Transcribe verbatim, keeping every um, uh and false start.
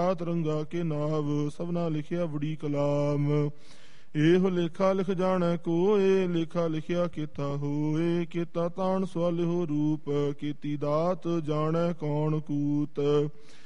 ਰੰਗਾ ਕੇ ਨਾਵ ਸਭਨਾ ਲਿਖਿਆ ਬੜੀ ਕਲਾਮ। ਇਹੋ ਲੇਖਾ ਲਿਖ ਜਾਣੈ ਕੋਏ ਲੇਖਾ ਲਿਖਿਆ ਕੀਤਾ ਹੋਏ। ਕੀਤਾ ਤਾਣ ਸਵਾਲਿਓ ਰੂਪ ਕੀਤੀ ਦਾਤ ਜਾਣੈ ਕੌਣ ਕੂਤ।